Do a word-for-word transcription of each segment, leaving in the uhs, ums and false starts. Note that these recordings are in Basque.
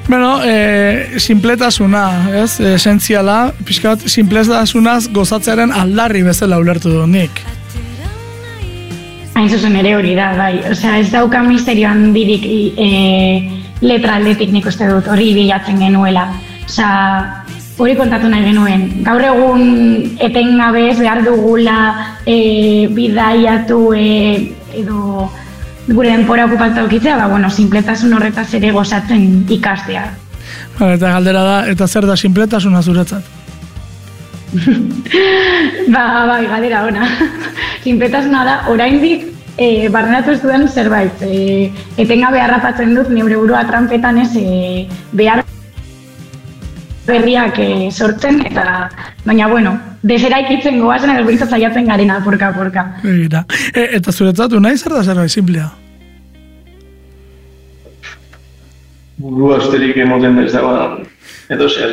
Bueno, e, simpletasuna, ez? Esentziala, pixkat, simpletasunaz gozatzearen aldarri bezala ulertu du nik. Hain zuzen ere hori da, bai. Osea, ez dauka misterio handirik e, letra aldetik nik uste dut hori bilatzen genuela. Osea, hori kontatu nahi genuen. Gaur egun etengabez behar dugula e, bidaiatu e, edo gure denpora okupatu okitzea, ba, bueno, simpletasun horretaz ere gozatzen ikastea. Ba, eta galdera da, eta zer da simpletasuna zuretzat? ba, bai, galdera ona. Simpletasuna da, oraindik e, barneratu ez duen zerbait. E, etengabe harrapatzen dut, neure burua trampetan ez, e, behar berriak e, sortzen, eta baina, bueno, deseraikitzen goazen edo bintzat zaiatzen garena, porka-porka. Egira. E, eta zuretzatu nahi zer da zerbait simplea? Burua esterik emoten ez dago edo zer.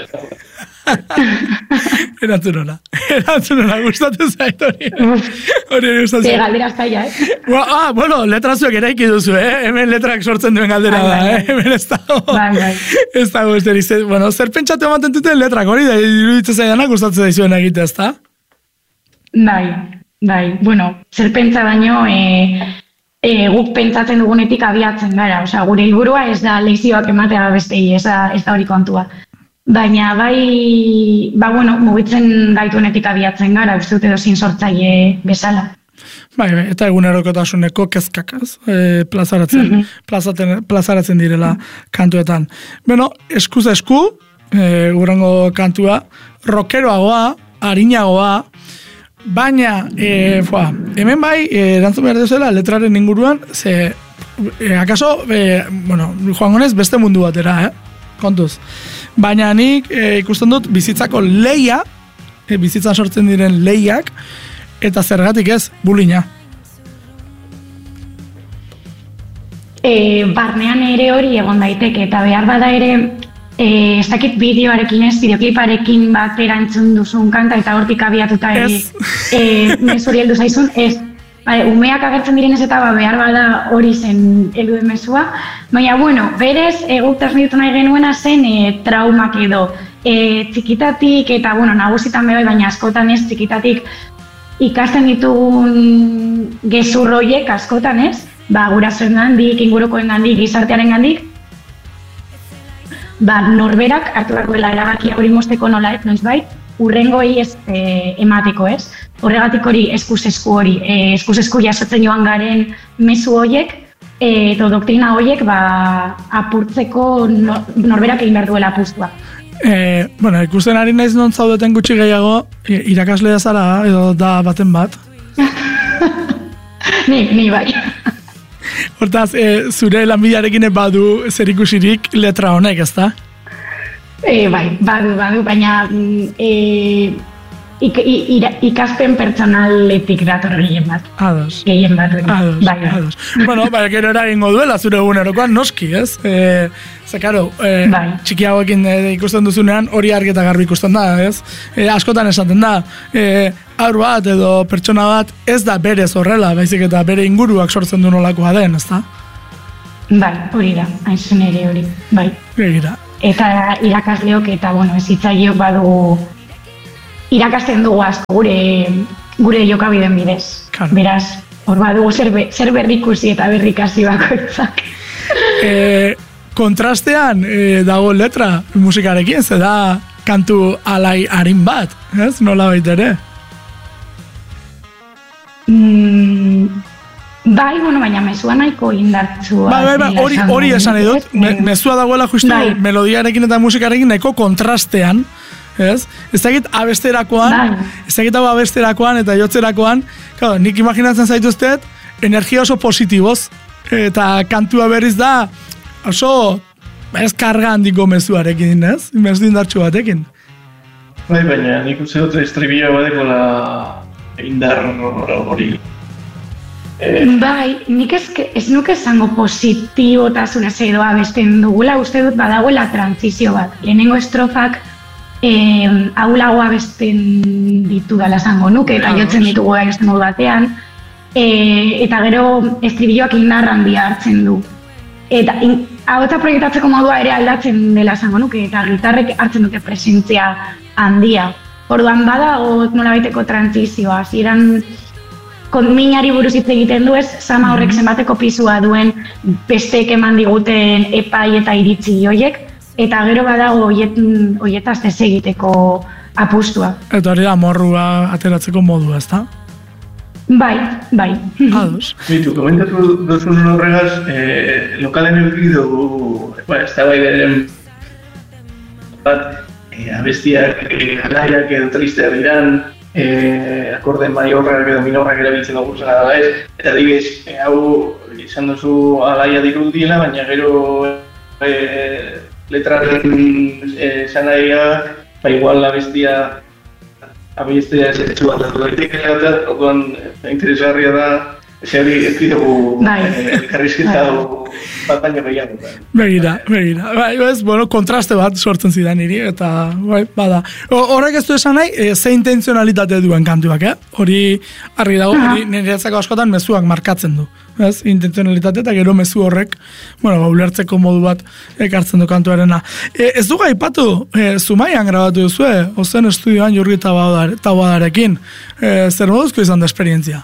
Erantzun hona. Erantzun hona, gustatu zait hori. Hori gustatu zait. Galdera zaila, eh? Ah, bueno, letrazuek eraiki duzu, eh? Hemen letrak sortzen duen galdera da, eh? Hemen ez dago. Bai, bai. Ez dago, ez deri. Bueno, zer pentsatu ematen duten letrak, hori da, iruditzen zaidanak gustatzen daizuen egite, ez da? Bai, bai. Bueno, zer pentsa baino, e, e, guk pentsatzen dugunetik abiatzen gara. Osea, gure helburua ez da lezioak ematea bestei, ez da, ez da hori kontua. Baina bai, ba bueno, mugitzen gaituenetik abiatzen gara, uste dut edo zin sortzaile bezala. Bai, eta egunerokotasuneko kezkakaz, e, plazaratzen, mm-hmm. plazaten, plazaratzen direla kantuetan. Bueno, eskuz esku, e, gurengo kantua, rockeroagoa, harinagoa, baina, e, foa, hemen bai, e, erantzun behar duzela, letraren inguruan, ze, e, akaso, e, bueno, joan gonez, beste mundu batera, eh? Kontuz. Baina nik e, ikusten dut bizitzako leia, e, bizitzan sortzen diren leiak, eta zergatik ez, bulina. E, barnean ere hori egon daiteke, eta behar bada ere, e, ez dakit bideoarekin ez, bideokliparekin bat erantzun duzun kanta, eta hortik abiatuta ere, e, mesuri heldu zaizun, ez. Bale, umeak agertzen direnez eta ba, behar bada hori zen heldu emezua. Baina, bueno, berez, eguk transmititu nahi genuena zen e, traumak edo. E, txikitatik, eta, bueno, nagusitan bebai, baina askotan ez, txikitatik ikasten ditugun gezurroiek askotan ez, ba, gurasoen gandik, ingurukoen gandik, gizartearen gandik, ba, norberak hartu beharko dela erabakia hori mozteko nola, noiz bait, urrengoi ez e, emateko ez. Horregatik hori eskuz-esku hori, e, eskuz-esku jasotzen joan garen mezu horiek, e, eta doktrina horiek ba, apurtzeko no, norberak egin behar duela apustua. E, bueno, ikusten ari naiz non zaudeten gutxi gehiago, irakaslea zara edo da baten bat? ni, ni bai. Hortaz, e, zure lanbidearekin badu zer ikusirik letra honek, ezta? E, bai, badu, badu, baina e, ik, ira, ikaspen pertsonaletik dator gehien bat. Ados. Gehien bat. Ados, bai, bai. ados. Bueno, bai, gero eragingo duela zure egunerokoan noski, ez? E, ze, karo, e, bai. txikiagoekin e, ikusten duzunean hori argi eta garbi ikusten da, ez? E, askotan esaten da, e, haur bat edo pertsona bat ez da berez horrela, baizik eta bere inguruak sortzen du nolakoa den, ez da? Bai, hori da, hain zen ere hori, bai. Begira. Eta irakasleok eta, bueno, ezitzaileok badugu irakasten dugu asko gure, gure jokabiden bidez. Claro. Beraz, hor badugu zer, be, zer berrikusi eta berrikasi bakoitzak. E, kontrastean e, dago letra musikarekin, ze da kantu alai harin bat, ez? Nola baita ere? Mm, bai, bueno, baina mezua nahiko indartsua. Bai, bai, bai, hori, hori esan edut, me, mezua dagoela justu bai. Melodiarekin eta musikarekin nahiko kontrastean, ez? Ez dakit abesterakoan, bai. Ez dakit hau abesterakoan eta jotzerakoan, claro, nik imaginatzen zaituztet, energia oso positiboz, eta kantua berriz da, oso, ez karga handiko mezuarekin, ez? Mezu indartsu batekin. Bai, baina nik uste dut estribillo bateko la indar hori. Eh. Bai, nik ez, ez nuke esango positibotasunez edo abesten dugula, uste dut badagoela transizio bat. Lehenengo estrofak eh, aulago abesten ditu dala esango nuke, eta jotzen ditugu abesten modu batean, eh, eta gero estribilloak indar handia hartzen du. Eta in, hau eta proiektatzeko modua ere aldatzen dela esango nuke, eta gitarrek hartzen dute presentzia handia. Orduan badago nolabaiteko trantzizioa, ziren minari buruz hitz egiten du ez, sama horrek zenbateko pisua duen besteek eman diguten epai eta iritzi hoiek, eta gero badago hoietaz ez egiteko apustua. Eta hori amorrua ateratzeko modua, ez da? Bai, bai. Ados. Bitu, komentatu duzun horregaz, eh, lokalen eduki dugu, ba, ez da bai deren bat, eh, abestiak, eh, alaiak edo tristeak diran, eh, akorde maiorrak edo minorrak erabiltzen dugu zena da ez, eta adibidez, eh, hau izan duzu alaia dirudiela, baina gero eh, letraren eh, zanaia, ba igual abestia abestia zetsu bat dut daitekela eta orduan interesgarria da zehari ez dugu elkarrizketa bat baino gehiago. Begira, begira. Bai, ez, bueno, kontraste bat sortzen zidan niri, eta bai, bada. Horrek ez du esan nahi, ze intentzionalitate duen kantuak, eh? Hori argi dago, hori niretzako askotan mezuak markatzen du. Ez, intentzionalitate eta gero mezu horrek, bueno, ulertzeko modu bat ekartzen du kantuarena. E, ez du gaipatu, e, Zumaian grabatu duzue, ozen estudioan Jurgi Taboadarekin. E, zer moduzko izan da esperientzia?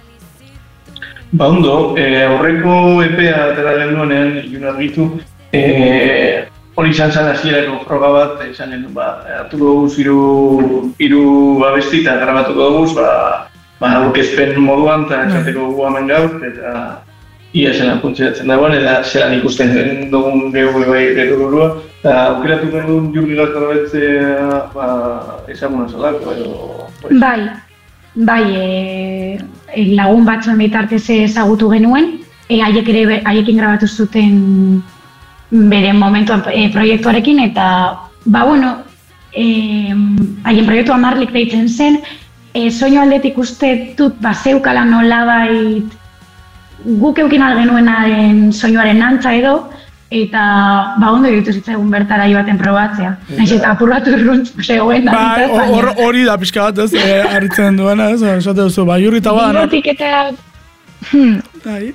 Ba ondo, e, aurreko epea atera genuenean, ilun argitu, e, hori izan zen hasierako froga bat, izan genuen, ba, hartuko duguz hiru hiru abesti eta grabatuko duguz, ba, ba, aurkezpen moduan eta esateko gu hemen gaur, eta ia zelan funtzionatzen dagoen, eta zelan ikusten dugun gehu bai gero burua, eta aukeratu genuen Jurgi Gaztarabetzea, ba, ezaguna zelako, edo... Bai. Bai, e, e, lagun batzuen bitartez ezagutu genuen, e, haiek ere haiekin grabatu zuten bere momentuan e, proiektuarekin, eta ba bueno, e, haien proiektua Marlik deitzen zen, e, soinu aldetik uste dut ba zeukala nolabait guk eukin algenuenaren soinuaren antza edo, eta ba ondo egitu zitzaigun bertara baten probatzea. Naiz eta apurratu urruntz zegoen. Bai, hori da pixka bat ez, harritzen duena ez, esate duzu, bai Jurgi Taboada. Girotik eta... Bai.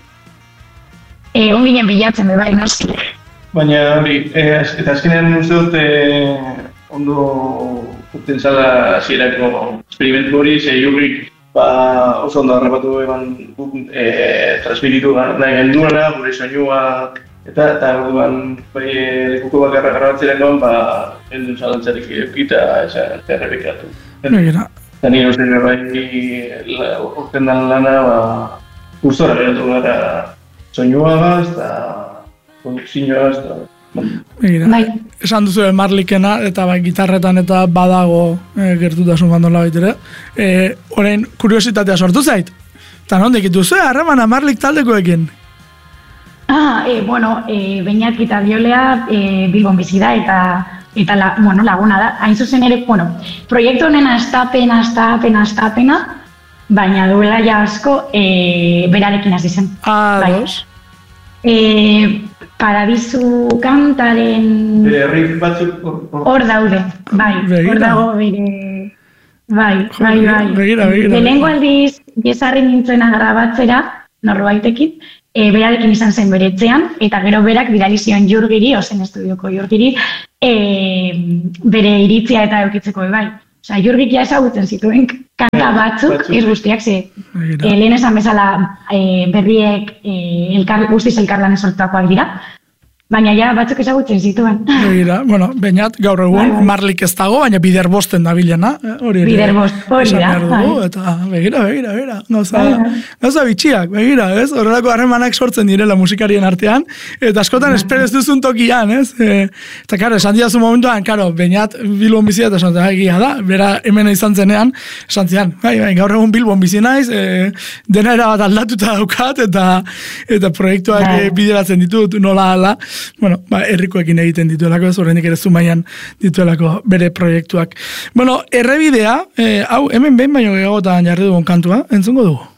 Egon ginen bilatzen, bai, noski. Baina hori, eta azkenean uste dut ondo urten zala hasierako esperimentu hori, ze Jurgik ba oso ondo harrapatu eman transmititu nahi genduena, gure soinuak, Eta, eta orduan, bai, lekuko bakarra garbatzeren duan, ba, heldu zalantzarik eukita, eta errepikatu. Begira. Eta nire uste bai, orten dan lana, ba, gustora geratu gara soinuagaz, eta produkzioagaz, eta... Begira, esan duzu Marlikena, eta bai, gitarretan eta badago e, gertutasun bandola baitere. E, orain, kuriositatea sortu zait? Eta nondik duzu, harremana Marlik taldekoekin? Ah, e, bueno, e, Beñat Gitarriolea e, Bilbon bizi da eta eta la, bueno, laguna da. Hain zuzen ere, bueno, proiektu honen astapen, astapen, astapena, baina duela ja asko e, berarekin hasi zen. Ah, dos. E, Paradisu kantaren... Bere herrik batzuk... Hor daude, bai, hor dago bere... Bai, bai, bai. Begira, begira. Belengo aldiz, jesarri nintzena grabatzera, norbaitekin, E, berarekin izan zen beretzean, eta gero berak bidali zion Jurgiri, ozen estudioko Jurgiri, e, bere iritzia eta eukitzeko bai. Osa, Jurgik ja ezagutzen zituen kanta batzuk, ez guztiak, ze e, lehen esan bezala e, berriek e, elkar, guztiz elkarlan esortuakoak dira, baina ja batzuk ezagutzen zituen. Begira, bueno, Beñat gaur egun bai, bai. Marlik ez dago, baina bider bosten da bilena. Eh? Bider bost, hori da. Bai. Eta begira, begira, begira. Gauza, bai, gauza bitxiak, begira, ez? Horrelako harremanak sortzen direla musikarien artean, eta askotan bai, esperez duzun tokian, ez? E, eta karo, esan diazu momentuan, karo, Beñat Bilbon bizia, eta esan egia da, bera hemen izan zenean, esan zian, bai, bai, gaur egun Bilbon bizi naiz, e, dena erabat aldatuta daukat, eta eta proiektuak bai, bideratzen ditut, nola ala, bueno, ba, herrikoekin egiten dituelako, ez horrenik ere Zumaian dituelako bere proiektuak. Bueno, errebidea, eh, hau, hemen behin baino gehiagotan jarri dugun kantua, entzungo dugu?